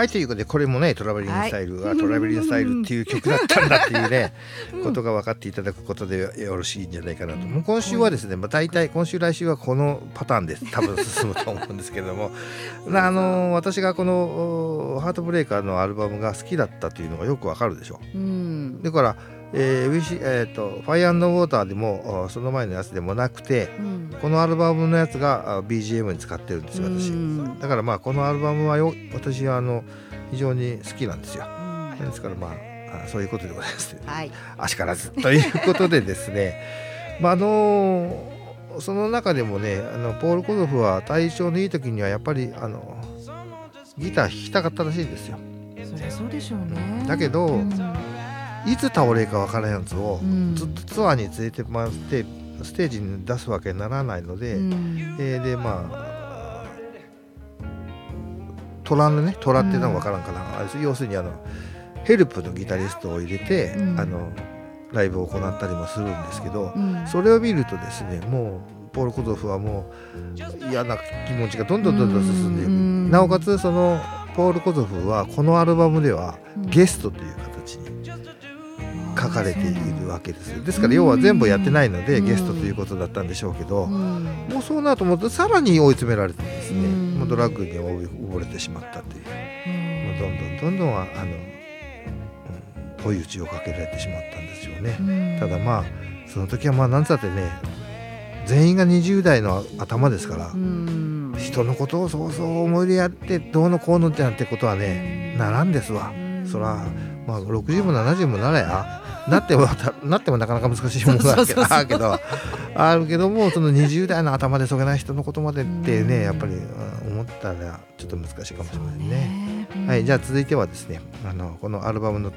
はい、ということでこれもねトラベリングスタイルがトラベリングスタイルっていう曲だったんだっていうねことが分かっていただくことでよろしいんじゃないかなと。もう今週はですね、大体今週来週はこのパターンです多分進むと思うんですけれども私がこのハートブレイカーのアルバムが好きだったというのがよくわかるでしょ。だからファイアンドウォーターでもその前のやつでもなくて、このアルバムのやつが BGM に使ってるんですよ私。だからこのアルバムは私は非常に好きなんですよ。ですからそういうことでございます、はい、あしからずということでですねその中でもねポール・コゾフは体調のいい時にはやっぱりギター弾きたかったらしいんですよ。 そりゃそうでしょうね。 だけど、いつ倒れるかわからないやつをずっとツアーに連れて回ってステージに出すわけにならないので、でトラってのは分からんかな、要するにヘルプのギタリストを入れて、ライブを行ったりもするんですけど、それを見るとですねもうポール・コゾフはもう嫌な気持ちがどんどん進んでいく。なおかつそのポール・コゾフはこのアルバムではゲストという形に書かれているわけです。ですから要は全部やってないのでゲストということだったんでしょうけど、もうそうなるともうさらに追い詰められてですね、もうドラッグに溺れてしまったという、もうどんどん追い打ちをかけられてしまったんですよね。ただその時はなんつったってね全員が20代の頭ですから、人のことをそう思い入れやってどうのこうのってなんてことはねならんですわ。そら60も70もなってもなかなか難しいものがあるけども、その20代の頭でそげない人のことまでってねやっぱり思ったらちょっと難しいかもしれませんね。はい、じゃあ続いてはですねこのアルバムの